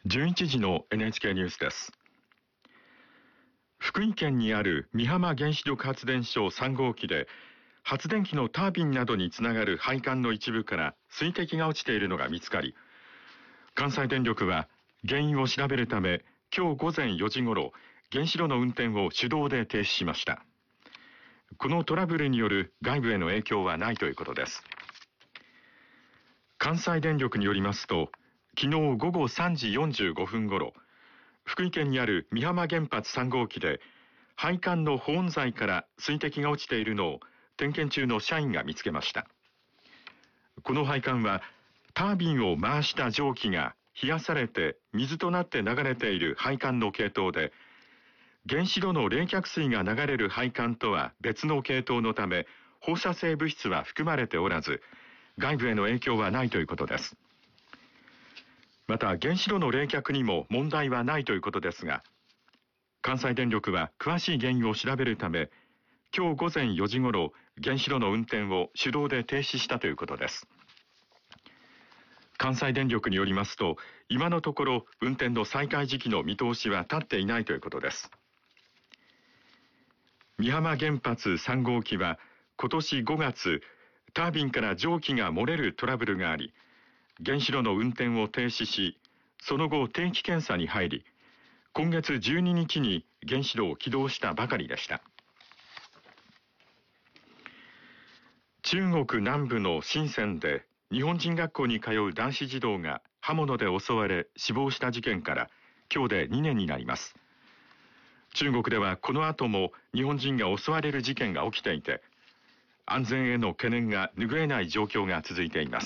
11時の NHK ニュースです。福井県にある美浜原子力発電所3号機で発電機のタービンなどにつながる配管の一部から水滴が落ちているのが見つかり、関西電力は原因を調べるため今日午前4時ごろ原子炉の運転を手動で停止しました。このトラブルによる外部への影響はないということです。関西電力によりますと、昨日午後3時45分ごろ、福井県にある美浜原発3号機で配管の保温材から水滴が落ちているのを点検中の社員が見つけました。この配管はタービンを回した蒸気が冷やされて水となって流れている配管の系統で、原子炉の冷却水が流れる配管とは別の系統のため放射性物質は含まれておらず、外部への影響はないということです。また原子炉の冷却にも問題はないということですが、関西電力は詳しい原因を調べるため今日午前4時ごろ原子炉の運転を手動で停止したということです。関西電力によりますと、今のところ運転の再開時期の見通しは立っていないということです。美浜原発3号機は今年5月、タービンから蒸気が漏れるトラブルがあり、原子炉の運転を停止し、その後定期検査に入り、今月12日に原子炉を起動したばかりでした。中国南部の深センで日本人学校に通う男子児童が刃物で襲われ死亡した事件から今日で2年になります。中国ではこの後も日本人が襲われる事件が起きていて、安全への懸念が拭えない状況が続いています。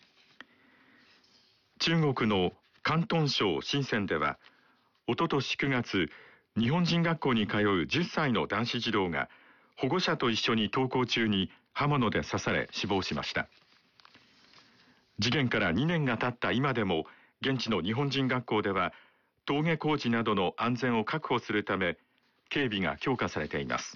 中国の広東省深センでは、おととし9月、日本人学校に通う10歳の男子児童が保護者と一緒に登校中に刃物で刺され死亡しました。事件から2年が経った今でも、現地の日本人学校では登下校時などの安全を確保するため警備が強化されています。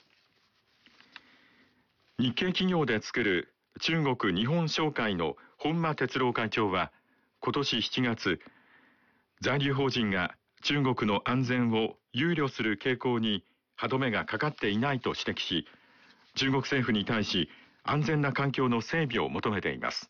日系企業で作る中国日本商会の本間哲郎会長は今年7月、在留邦人が中国の安全を憂慮する傾向に歯止めがかかっていないと指摘し、中国政府に対し安全な環境の整備を求めています。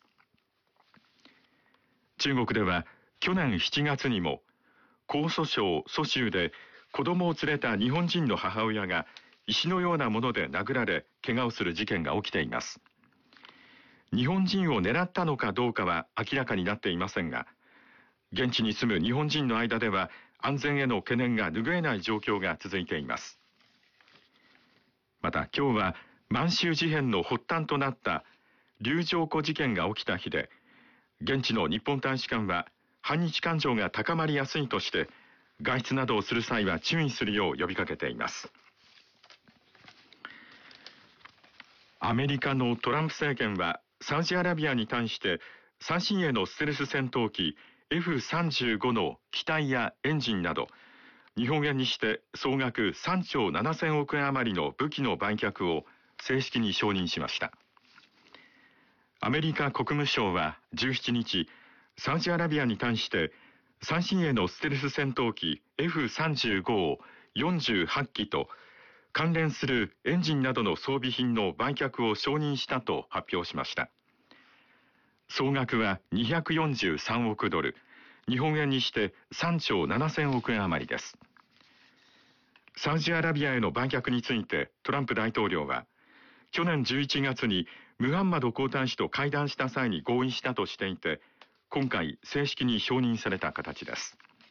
中国では去年7月にも江蘇省蘇州で子供を連れた日本人の母親が石のようなもので殴られ怪我をする事件が起きています。日本人を狙ったのかどうかは明らかになっていませんが、現地に住む日本人の間では安全への懸念が拭えない状況が続いています。また今日は満州事変の発端となった柳条湖事件が起きた日で、現地の日本大使館は反日感情が高まりやすいとして外出などをする際は注意するよう呼びかけています。アメリカのトランプ政権はサウジアラビアに対して最新鋭のステルス戦闘機 F-35 の機体やエンジンなど日本円にして総額3兆7000億円余りの武器の売却を正式に承認しました。アメリカ国務省は17日、サウジアラビアに対して最新鋭のステルス戦闘機 F-35 を48機と関連するエンジンなどの装備品の売却を承認したと発表しました。総額は243億ドル、日本円にして3兆7000億円余りです。サウジアラビアへの売却についてトランプ大統領は、去年11月にムハンマド皇太子と会談した際に合意したとしていて、今回正式に承認された形です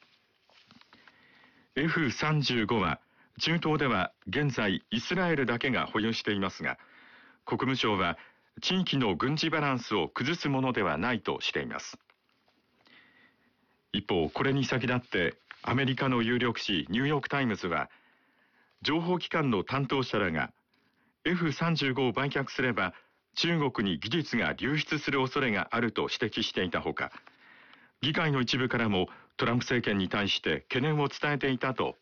。F-35 は中東では現在イスラエルだけが保有していますが、国務省は地域の軍事バランスを崩すものではないとしています。一方、これに先立ってアメリカの有力紙ニューヨークタイムズは、情報機関の担当者らが F-35 を売却すれば中国に技術が流出する恐れがあると指摘していたほか、議会の一部からもトランプ政権に対して懸念を伝えていたと